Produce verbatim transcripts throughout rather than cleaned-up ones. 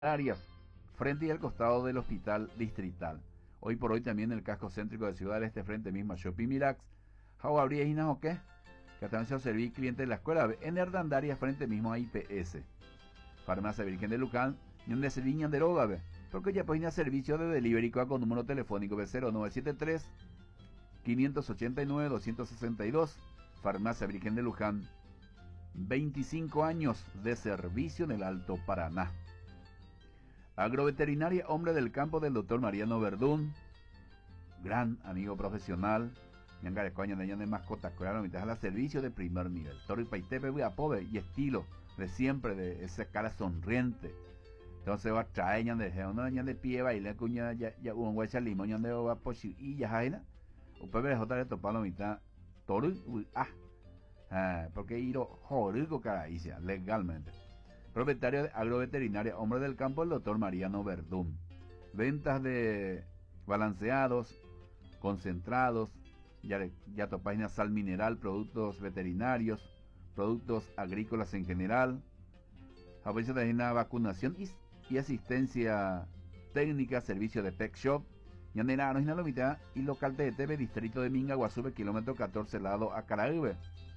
Arias, frente y al costado del Hospital Distrital. Hoy por hoy también el casco céntrico de Ciudad del Este, frente mismo a Shopping Mirax. How habría y o qué? Que también se serví cliente de la escuela en Hernandarias, frente mismo a I P S. Farmacia Virgen de Luján, y donde se viñan de Rogabe, porque ya pues servicio de delivery con número telefónico de cero nueve siete tres, cinco ocho nueve, dos seis dos. Farmacia Virgen de Luján, veinticinco años de servicio en el Alto Paraná. Agroveterinaria Hombre del Campo del doctor Mariano Verdún, gran amigo profesional, ñanga de coña de mascotas, claro, mientras al servicio de primer nivel. Toro y paitepe, voy a pobre y estilo de siempre, de esa cara sonriente. Entonces va a traer ñan de una ñan de pie, baile, cuña, ya, ya, un huecha limón, ñan de va pochi, y ya, jaina. Un pepe de jota de topado mitad, toro y, ah, ah, porque iro, jorico, cara, legalmente. Propietario de Agroveterinaria Hombre del Campo, el doctor Mariano Verdún. Ventas de balanceados, concentrados, ya, ya página sal mineral, productos veterinarios, productos agrícolas en general, apoyo de la vacunación y, y asistencia técnica, servicio de pet shop, Yandenano y Nalomita y local de T V, distrito de Minga, Guasube, kilómetro catorce, lado Acaraíbe,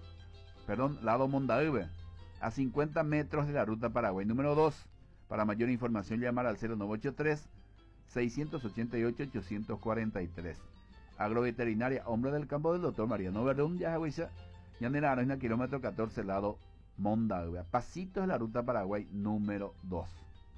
perdón, lado Mondaíbe, a cincuenta metros de la ruta Paraguay número dos. Para mayor información llamar al cero nueve ocho tres, seis ocho ocho, ocho cuatro tres. Agroveterinaria Hombre del Campo del doctor Mariano Verdún, Yajahuiza, Yandenano en el kilómetro catorce, lado Mondaíbe, pasitos de la ruta Paraguay número dos.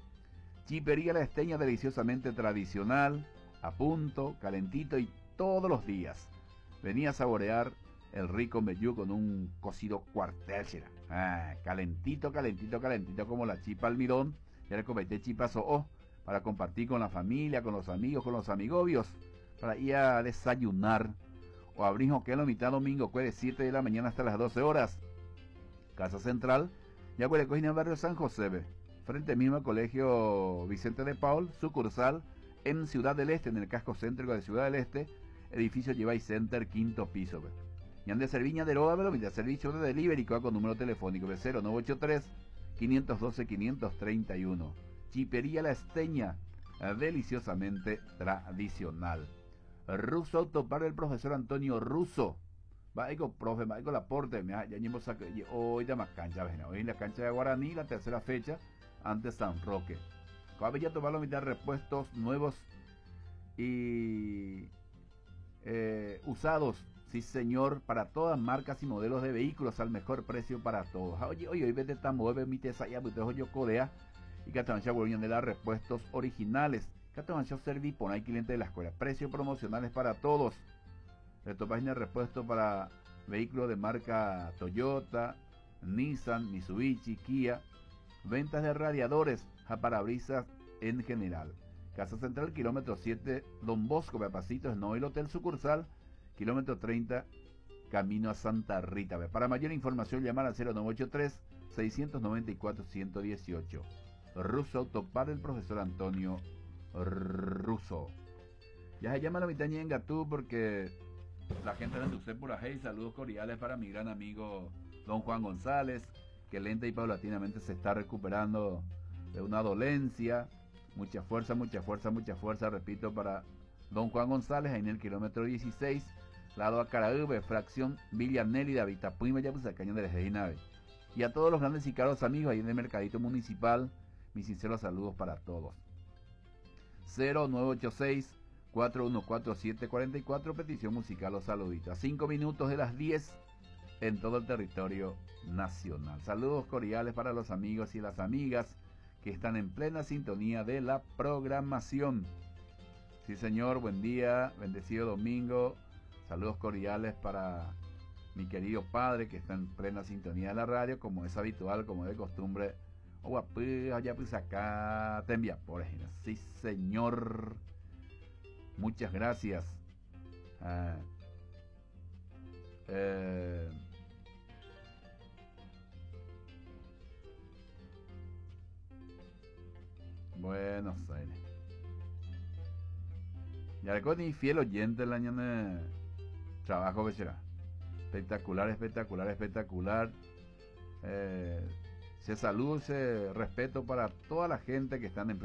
Chipería La Esteña, deliciosamente tradicional, a punto, calentito y todos los días. Venía a saborear el rico meyú con un cocido cuartel, ah, calentito, calentito, calentito como la chipa almidón. Ya le comenté chipa soó para compartir con la familia, con los amigos, con los amigobios, para ir a desayunar o abrir que la mitad domingo, de siete de la mañana hasta las doce horas. Casa Central, ya puede coger en el barrio San José, frente mismo al colegio Vicente de Paul, sucursal en Ciudad del Este, en el casco céntrico de Ciudad del Este, edificio Llevay Center, quinto piso. Y han de Serviña de Roa, pero de servicio de delivery con número telefónico de cero nueve ocho tres, cinco uno dos, cinco tres uno. Chipería La Esteña, deliciosamente tradicional. Russo Autopar del profesor Antonio Russo. Va con profe, va con aporte, ya llevamos hoy de más cancha, hoy en la cancha de Guaraní, la tercera fecha, ante San Roque. Cabe ya tomar la mitad de repuestos nuevos y eh, usados. Sí, señor, para todas marcas y modelos de vehículos al mejor precio para todos. Oye, oye, hoy vete tan mueve mi tesaya, pues yo codea y Catamancha volvían de dar repuestos originales. Catamancha serví, pon hay cliente de la escuela. Precios promocionales para todos. Reto página de repuesto para vehículos de marca Toyota, Nissan, Mitsubishi, Kia. Ventas de radiadores a parabrisas en general. Casa Central, kilómetro siete, Don Bosco, Papacitos, no el Hotel Sucursal. Kilómetro treinta, camino a Santa Rita. Para mayor información, llamar al cero nueve ocho tres, seis nueve cuatro, uno uno ocho. Russo Autopar del profesor Antonio Russo. Ya se llama la mitaña en Gatú porque la gente de Anducé por ahí. Saludos cordiales para mi gran amigo don Juan González, que lenta y paulatinamente se está recuperando de una dolencia. Mucha fuerza, mucha fuerza, mucha fuerza, repito, para don Juan González, en el kilómetro dieciséis, lado a Caraíbe, fracción Villa Nélida, Vitapuima, ya pues a Cañón de la Nave. Y a todos los grandes y caros amigos ahí en el Mercadito Municipal, mis sinceros saludos para todos. cero nueve ocho seis, cuatro uno cuatro, siete cuatro cuatro, petición musical o saludito. A cinco minutos de las diez en todo el territorio nacional. Saludos cordiales para los amigos y las amigas que están en plena sintonía de la programación. Sí, señor, buen día, bendecido domingo. Saludos cordiales para mi querido padre que está en plena sintonía de la radio, como es habitual, como de costumbre. O guapi, allá pues acá te envía por ejemplo. Sí, señor. Muchas gracias. Ah, eh, Buenos Aires. Ya recuerdo fiel oyente el año de trabajo que será. Espectacular, espectacular, espectacular. Eh, Ese saludo, ese respeto para toda la gente que está en